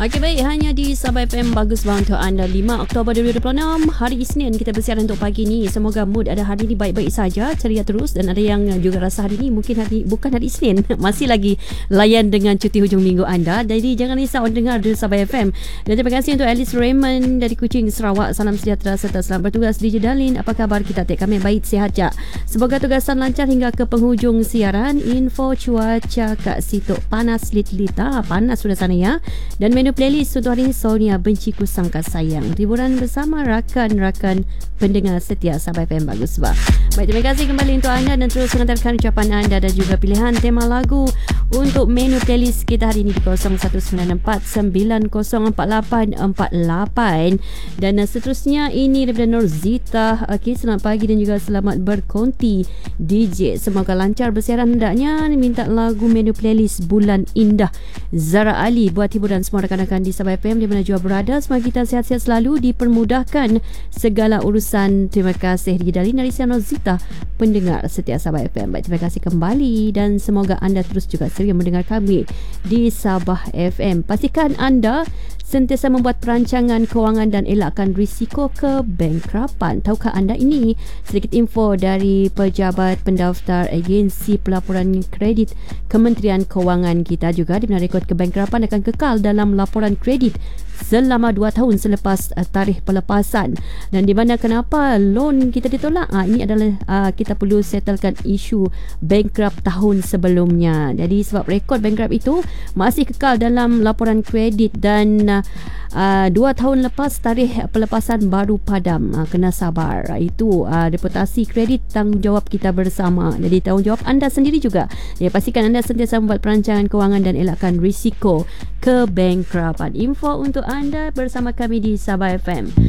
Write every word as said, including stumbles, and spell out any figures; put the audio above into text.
Okey, baik, hanya di Sabah F M Bagus Bang untuk anda. Lima Oktober dua ribu dua puluh enam, hari Isnin kita bersiaran untuk pagi ni. Semoga mood ada hari ni baik-baik saja, ceria terus, dan ada yang juga rasa hari ni mungkin hari bukan hari Isnin, masih lagi layan dengan cuti hujung minggu anda. Jadi jangan risau dengar di Sabah F M. Dan terima kasih untuk Alice Raymond dari Kuching, Sarawak. Salam sejahtera serta selamat bertugas. D J Dalin, apa khabar kita? Tek kami baik, sihat jak. Semoga tugasan lancar hingga ke penghujung siaran. Info cuaca kat situ panas lit-lita, panas sudah sana ya. Dan menu playlist untuk hari ini, Sonia Benciku Sangka Sayang. Hiburan bersama rakan-rakan pendengar setia Sabah F M Bagus Bah. Baik, terima kasih kembali untuk anda dan terus mengantarkan ucapan anda dan juga pilihan tema lagu untuk menu playlist kita hari ini di kosong satu sembilan empat sembilan kosong empat lapan empat lapan. Dan seterusnya ini daripada Norzita. Okey, selamat pagi dan juga selamat berkonti D J. Semoga lancar bersiaran hendaknya. Minta lagu menu playlist Bulan Indah Zara Ali buat hiburan semua rakan-rakan di Sabah F M di mana jua berada. Semoga kita sihat-sihat selalu, dipermudahkan segala urusan. Terima kasih D J Dalin dari Siano Zita, pendengar setia Sabah F M. Baik, terima kasih kembali dan semoga anda terus juga setia mendengar kami di Sabah F M. Pastikan anda sentiasa membuat perancangan kewangan dan elakkan risiko kebankrapan. Tahukah anda ini? Sedikit info dari Pejabat Pendaftar Agensi Pelaporan Kredit Kementerian Kewangan kita juga, di mana rekod kebankrapan akan kekal dalam laporan kredit selama dua tahun selepas uh, tarikh pelepasan. Dan di mana kenapa loan kita ditolak? Ah, ini adalah uh, kita perlu settlekan isu bankrupt tahun sebelumnya. Jadi sebab rekod bankrupt itu masih kekal dalam laporan kredit dan uh, uh, dua tahun lepas tarikh pelepasan baru padam. Uh, kena sabar. Uh, itu uh, reputasi kredit, tanggungjawab kita bersama. Jadi tanggungjawab anda sendiri juga. Ya, pastikan anda sentiasa membuat perancangan kewangan dan elakkan risiko kebankrapan. Info untuk anda bersama kami di Sabah F M.